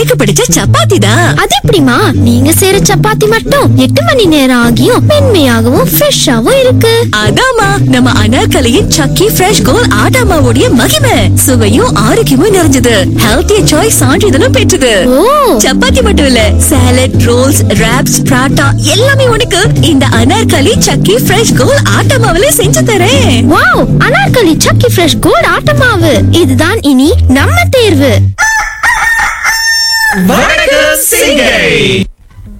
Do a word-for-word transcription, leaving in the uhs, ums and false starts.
எனக்கு பிடிச்ச சப்பாத்தி தான். அது எப்படிமா நீங்க செய்யற சப்பாத்தி மட்டும் எட்டு மணி நேரம் ஆகியும் மென்மையாகவும் ஃப்ரெஷ்ஷாவும் இருக்கு? அதாமா நம்ம அனார்கலியின் சக்கி ஃப்ரெஷ் கோல்ட் ஆட்டா மாவுடைய மகிமை. சுவையும் ஆரோக்கியமும் நிறைஞ்சது. ஹெல்த்தி சாய்ஸ் சான்றிதழும் பெற்றது. ஓ, சப்பாத்தி மட்டும் இல்ல, சாலட், ரோல்ஸ், ராப்ஸ், பராட்டா எல்லாமே உனக்கு இந்த அனார்கலி சக்கி ஃப்ரெஷ் கோல்ட் ஆட்டா மாவுல செஞ்சு தரேன். Wow, Anarkali Sakki fresh gold atta மாவு, இதுதான் இனி நம்ம தேர்வு. வணக்கம் சிங்கை.